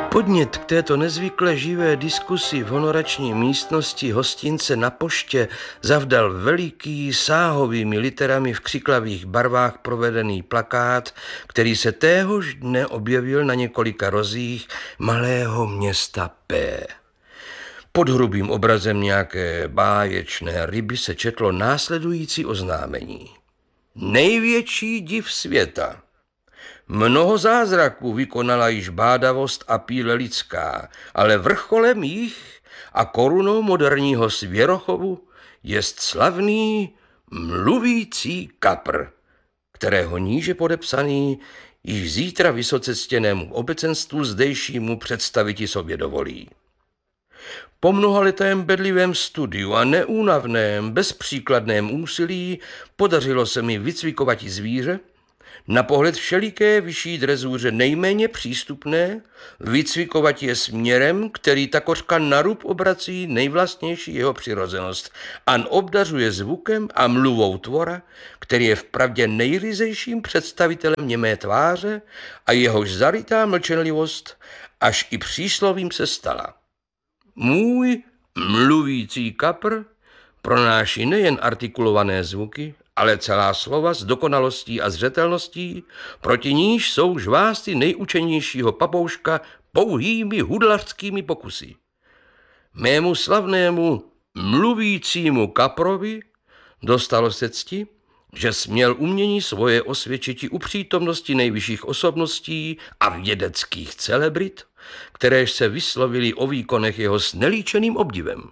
Podnět k této nezvykle živé diskusi v honorační místnosti hostince na poště zavdal veliký sáhovými literami v křiklavých barvách provedený plakát, který se téhož dne objevil na několika rozích malého města P. Pod hrubým obrazem nějaké báječné ryby se četlo následující oznámení. Největší div světa. Mnoho zázraků vykonala již bádavost a píle lidská, ale vrcholem jich a korunou moderního svěrochovu jest slavný mluvící kapr, kterého níže podepsaný již zítra vysoce ctěnému obecenstvu zdejšímu představiti sobě dovolí. Po mnohaletém bedlivém studiu a neúnavném, bezpříkladném úsilí podařilo se mi vycvikovati zvíře, na pohled všeliké vyšší drezuře nejméně přístupné, vycvikovat je směrem, který takořka na rub obrací nejvlastnější jeho přirozenost a obdařuje zvukem a mluvou tvora, který je vpravdě nejryzejším představitelem němé tváře a jehož zarytá mlčenlivost až i příslovím se stala. Můj mluvící kapr pronáší nejen artikulované zvuky, ale celá slova s dokonalostí a zřetelností, proti níž jsou žvásty nejučenějšího papouška pouhými hudlařskými pokusy. Mému slavnému mluvícímu kaprovi dostalo se cti, že směl umění svoje osvědčiti u přítomnosti nejvyšších osobností a vědeckých celebrit, kteréž se vyslovili o výkonech jeho s nelíčeným obdivem.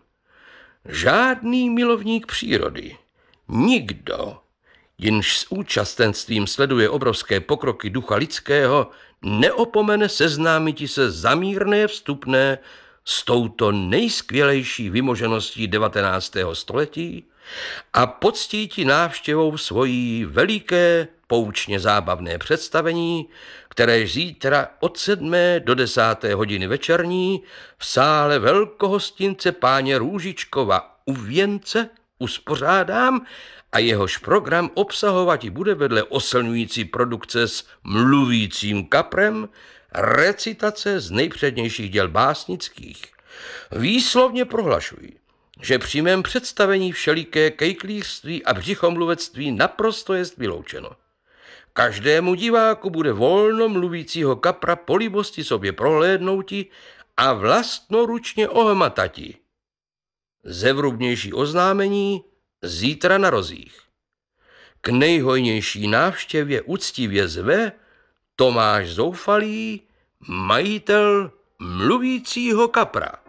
Žádný milovník přírody, nikdo, jenž s účastenstvím sleduje obrovské pokroky ducha lidského, neopomene seznámiti se zamírné vstupné s touto nejskvělejší vymožeností 19. století a poctíti návštěvou svojí veliké poučně zábavné představení, které zítra od 7. do 10. hodiny večerní v sále velkohostince páně Růžičkova u Věnce uspořádám a jehož program obsahovat bude vedle oslňující produkce s mluvícím kaprem recitace z nejpřednějších děl básnických. Výslovně prohlašuji, že při mém představení všeliké kejklířství a břichomluvectví naprosto jest vyloučeno. Každému diváku bude volno mluvícího kapra po libosti sobě prohlédnouti a vlastnoručně ohmatati. Zevrubnější oznámení zítra na rozích. K nejhojnější návštěvě uctivě zve Tomáš Zoufalý, majitel mluvícího kapra.